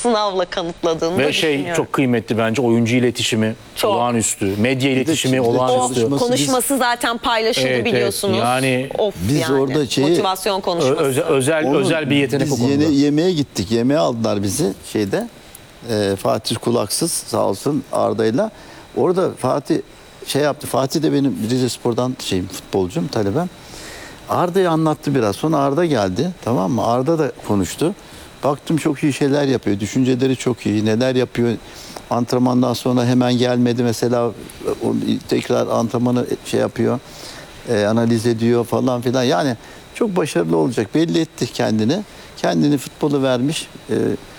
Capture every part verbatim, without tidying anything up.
sınavla kanıtladığını Ve da şey düşünüyorum. çok kıymetli bence, oyuncu iletişimi Çok. olağanüstü, medya iletişimi O olağanüstü. konuşması zaten paylaşıldı Evet, evet. biliyorsunuz. Yani of biz yani. orada şeyi- Motivasyon konuşması. Ö- özel özel, Onu özel bir yetenek o biz konuda. yeni yemeğe gittik. Yemeğe aldılar bizi şeyde. Ee, Fatih Kulaksız sağ olsun Arda'yla. Orada Fatih şey yaptı. Fatih de benim Rizespor'dan şeyim, futbolcum, talebem. Arda'yı anlattı biraz. Sonra Arda geldi. Tamam mı? Arda da konuştu. Baktım çok iyi şeyler yapıyor. Düşünceleri çok iyi. Neler yapıyor? Antrenmandan sonra hemen gelmedi mesela. O tekrar antrenmanı şey yapıyor. E, analiz ediyor falan filan. Yani çok başarılı olacak. Belli etti kendini. Kendini futbolu vermiş. E,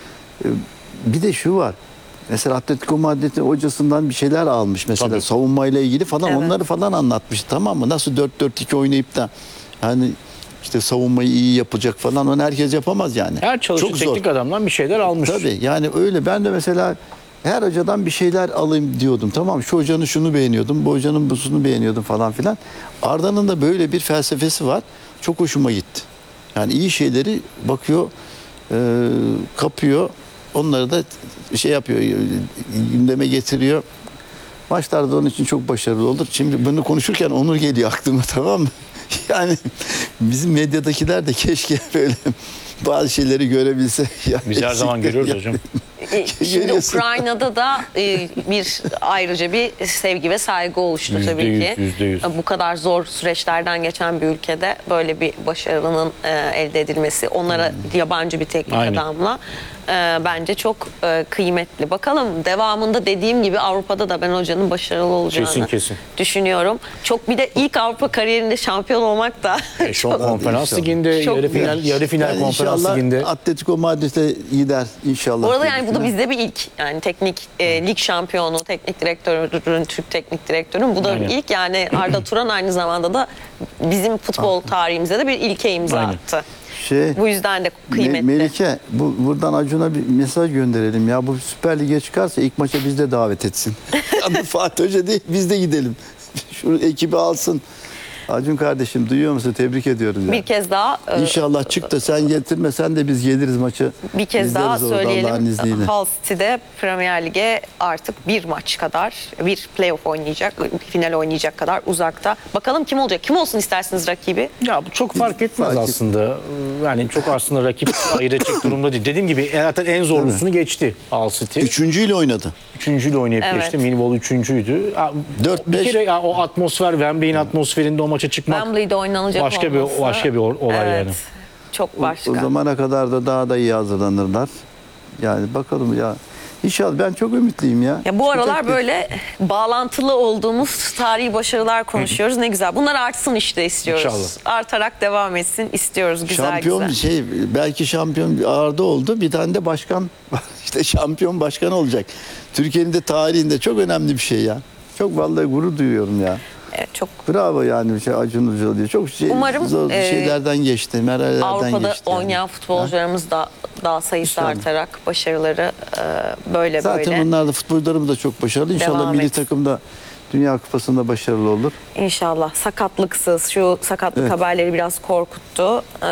e, bir de şu var. Mesela Atletico Madrid'in hocasından bir şeyler almış. Mesela Tabii. savunmayla ilgili falan Evet. onları falan anlatmış. Tamam mı? Nasıl dört dört iki oynayıp da hani işte savunmayı iyi yapacak falan. Onu herkes yapamaz yani. Her çalışan Çok zor. teknik adamdan bir şeyler almış. Tabii yani öyle. Ben de mesela her hocadan bir şeyler alayım diyordum. Tamam, şu hocanın şunu beğeniyordum, bu hocanın busunu beğeniyordum falan filan. Arda'nın da böyle bir felsefesi var. Çok hoşuma gitti. Yani iyi şeyleri bakıyor, e, kapıyor. Onları da şey yapıyor, gündeme getiriyor. Maçlarda onun için çok başarılı olur. Şimdi bunu konuşurken Onur geliyor aklıma, tamam mı? Yani bizim medyadakiler de keşke böyle bazı şeyleri görebilse. Ya, Biz her zaman görüyoruz ya. hocam. E, Şimdi Görüyorsun. Ukrayna'da da e, bir ayrıca bir sevgi ve saygı oluştu Yüzde tabii yüz, ki. yüzde yüz. Bu kadar zor süreçlerden geçen bir ülkede böyle bir başarının e, elde edilmesi, onlara yabancı bir teknik Aynen. adamla e, bence çok e, kıymetli. Bakalım devamında dediğim gibi Avrupa'da da ben hocanın başarılı olacağını Kesin, kesin. düşünüyorum. Çok bir de ilk Avrupa kariyerinde şampiyon olmak da E, Şok konferans İnşallah. liginde, Çok yarı final, büyük. yarı final Yani konferans inşallah liginde. Atletico Madrid'e gider inşallah. Bu arada yani bu da bizde bir ilk. Yani teknik e, lig şampiyonu, teknik direktörün, Türk teknik direktörün bu da Aynen. bir ilk. Yani Arda Turan aynı zamanda da bizim futbol tarihimize de bir ilke imza Aynen. attı. Şey, Bu yüzden de Me- kıymetli. Melike, bu, buradan Acun'a bir mesaj gönderelim ya. Bu Süper Lig'e çıkarsa ilk maça biz de davet etsin. Yani Fatih Hoca değil, biz de gidelim. Şu ekibi alsın. Acun kardeşim, duyuyor musun? Tebrik ediyoruz ya. Bir kez daha e, İnşallah çık da sen getirme, sen de biz geliriz maça. bir kez daha İzleriz orada Allah'ın söyleyelim. izniyle. Hull City'de Premier Lig'e artık bir maç kadar, bir playoff oynayacak, final oynayacak kadar uzakta. Bakalım kim olacak? Kim olsun istersiniz rakibi? Ya bu çok fark etmez Fark et- aslında. Yani çok aslında rakip ayıracak durumda değil. Dediğim gibi zaten en zorlusunu geçti Hull City. Üçüncüyle oynadı. Üçüncüyle oynayıp Evet. geçti. Millwall üçüncüydü. Ya, Dört, bir beş. kere ya, o atmosfer, Wembley'in atmosferinde o maça çıkmak Wembley'de oynanacak başka bir olması. başka bir olay Evet, yani. çok başka. O zamana kadar da daha da iyi hazırlanırlar. Yani bakalım ya. İnşallah, ben çok ümitliyim ya. Ya bu Çıkacak aralar bir- böyle bağlantılı olduğumuz tarihi başarılar konuşuyoruz. Ne güzel. Bunlar artsın işte istiyoruz. İnşallah. Artarak devam etsin istiyoruz. Güzel Şampiyon güzel. şey, belki şampiyon Arda oldu. Bir tane de başkan işte şampiyon başkan olacak. Türkiye'nin de tarihinde çok önemli bir şey ya. Çok vallahi gurur duyuyorum ya. Evet, çok Bravo yani bir şey Acun Ilıcalı diyor. Çok şey, Umarım, zor e, şeylerden geçti, merhalelerden Avrupa'da geçti. yani. oynayan futbolcularımız da daha sayısı İnşallah. artarak başarıları e, böyle Zaten böyle. onlar da, futbolcularımız da çok başarılı. İnşallah Devam milli etsin. takımda Dünya Kupası'nda başarılı olur. İnşallah sakatlıksız. Şu sakatlık Evet. haberleri biraz korkuttu. E,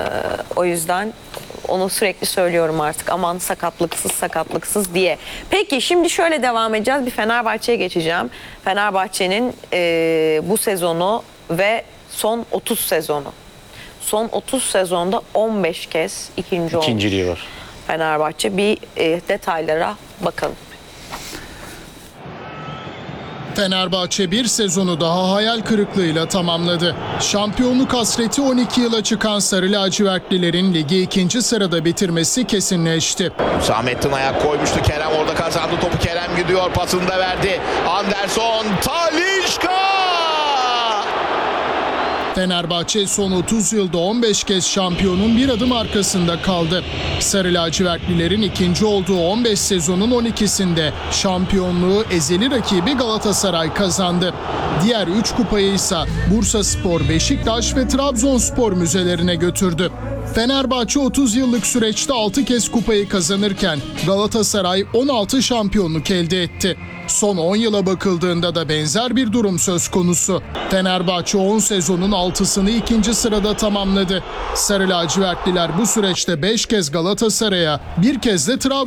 o yüzden onu sürekli söylüyorum artık. Aman sakatlıksız sakatlıksız diye. Peki şimdi şöyle devam edeceğiz. Bir Fenerbahçe'ye geçeceğim. Fenerbahçe'nin e, bu sezonu ve son otuz sezonu. Son otuz sezonda on beş kez ikinci olmuş. İkinciliği var. Fenerbahçe. Bir e, detaylara bakalım. Fenerbahçe bir sezonu daha hayal kırıklığıyla tamamladı. Şampiyonluk hasreti on iki yıla çıkan Sarı Lacivertlilerin ligi ikinci sırada bitirmesi kesinleşti. Hüsamettin ayak koymuştu. Kerem orada kazandı topu. Kerem gidiyor. Pasını da verdi. Anderson. Talisca! Fenerbahçe son otuz yılda on beş kez şampiyonun bir adım arkasında kaldı. Sarı lacivertlilerin ikinci olduğu on beş sezonun on ikisinde şampiyonluğu ezeli rakibi Galatasaray kazandı. Diğer üç kupayı ise Bursaspor, Beşiktaş ve Trabzonspor müzelerine götürdü. Fenerbahçe otuz yıllık süreçte altı kez kupayı kazanırken Galatasaray on altı şampiyonluk elde etti. Son on yıla bakıldığında da benzer bir durum söz konusu. Fenerbahçe on sezonun altısını ikinci sırada tamamladı. Sarı lacivertliler bu süreçte beş kez Galatasaray'a, bir kez de Trabzonspor'a